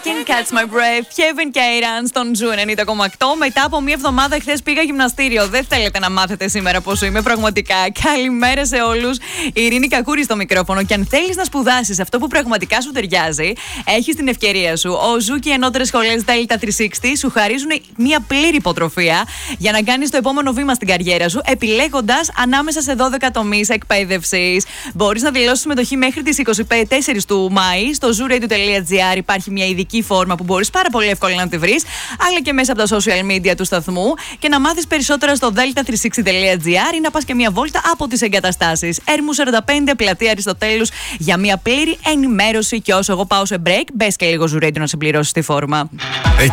Can Catch My Breath, Kevin και Airan στον Ζου 90,8. Μετά από μία εβδομάδα, χθες πήγα γυμναστήριο. Δεν θέλετε να μάθετε σήμερα πόσο είμαι, πραγματικά. Καλημέρα σε όλους. Η Ειρήνη Κακούρη στο μικρόφωνο. Και αν θέλεις να σπουδάσεις αυτό που πραγματικά σου ταιριάζει, έχεις την ευκαιρία σου. Ο Ζου και οι ενώτερες σχολές Delta 360 σου χαρίζουν μία πλήρη υποτροφία για να κάνεις το επόμενο βήμα στην καριέρα σου, επιλέγοντας ανάμεσα σε 12 τομείς εκπαίδευσης. Μπορείς να δηλώσεις συμμετοχή μέχρι τις 24 του Μάη. Στο zooradio.gr υπάρχει μια ειδική φόρμα που μπορείς πάρα πολύ εύκολα να τη βρεις, αλλά και μέσα από τα social media του σταθμού, και να μάθεις περισσότερα στο delta360.gr ή να πας και μια βόλτα από τις εγκαταστάσεις. Έρμου 45, πλατεία Αριστοτέλους, για μια πλήρη ενημέρωση. Και όσο εγώ πάω σε break, μπες και λίγο Zoo Radio να συμπληρώσεις τη φόρμα.